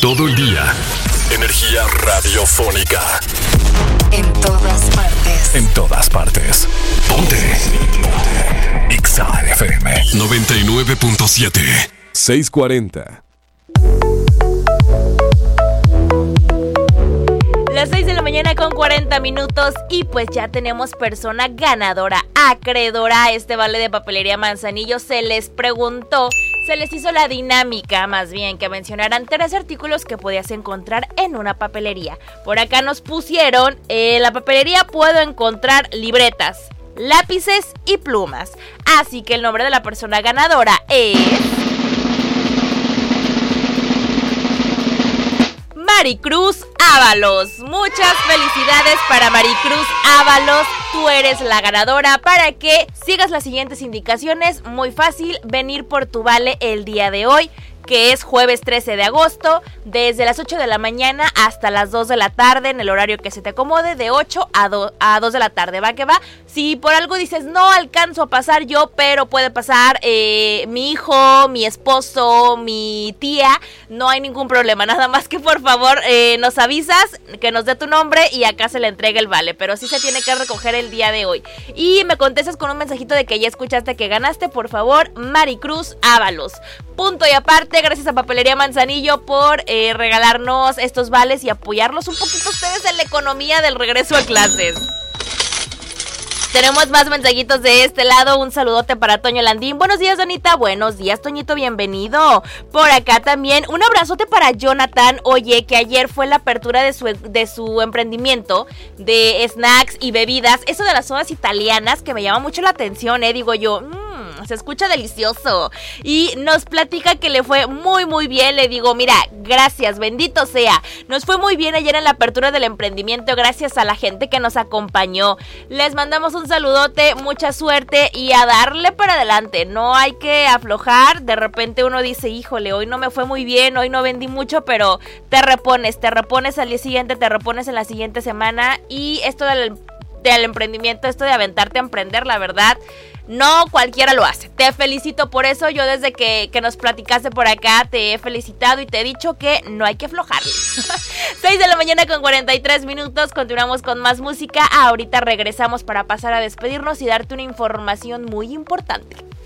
todo el día. Energía radiofónica. En todas partes. En todas partes. Ponte. Exa FM 99.7. 640. Las 6 de la mañana con 40 minutos y pues ya tenemos persona ganadora, acreedora a este vale de papelería Manzanillo. Se les preguntó, se les hizo la dinámica más bien, que mencionaran 3 artículos que podías encontrar en una papelería. Por acá nos pusieron, en la papelería puedo encontrar libretas, lápices y plumas. Así que el nombre de la persona ganadora es... Maricruz Ábalos. Muchas felicidades para Maricruz Ábalos. Tú eres la ganadora para que sigas las siguientes indicaciones. Muy fácil, venir por tu vale el día de hoy, que es jueves 13 de agosto, desde las 8 de la mañana hasta las 2 de la tarde, en el horario que se te acomode, de 8 a 2 de la tarde, va que va. Si por algo dices, no alcanzo a pasar yo, pero puede pasar mi hijo, mi esposo, mi tía, no hay ningún problema, nada más que por favor nos avisas, que nos dé tu nombre y acá se le entrega el vale, pero sí se tiene que recoger el día de hoy. Y me contestas con un mensajito de que ya escuchaste que ganaste, por favor, Maricruz Ábalos. Punto y aparte, gracias a Papelería Manzanillo por regalarnos estos vales y apoyarlos un poquito ustedes en la economía del regreso a clases. Tenemos más mensajitos de este lado. Un saludote para Toño Landín. Buenos días, Donita. Buenos días, Toñito. Bienvenido. Por acá también un abrazote para Jonathan. Oye, que ayer fue la apertura de su emprendimiento de snacks y bebidas. Eso de las sodas italianas que me llama mucho la atención, digo yo, se escucha delicioso. Y nos platica que le fue muy muy bien. Le digo, mira, gracias, bendito sea. Nos fue muy bien ayer en la apertura del emprendimiento, gracias a la gente que nos acompañó. Les mandamos un saludote, mucha suerte y a darle para adelante. No hay que aflojar. De repente uno dice, híjole, hoy no me fue muy bien, hoy no vendí mucho, pero te repones al día siguiente, te repones en la siguiente semana. Y esto del emprendimiento, esto de aventarte a emprender, la verdad, no cualquiera lo hace. Te felicito por eso. Yo desde que nos platicaste por acá te he felicitado y te he dicho que no hay que aflojarle. 6 de la mañana con 43 minutos. Continuamos con más música. Ahorita regresamos para pasar a despedirnos y darte una información muy importante.